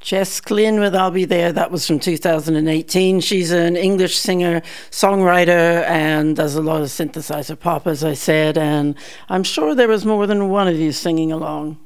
Jess Glynn with I'll Be There, that was from 2018. She's an English singer, songwriter, and does a lot of synthesizer pop, as I said, and I'm sure there was more than one of you singing along.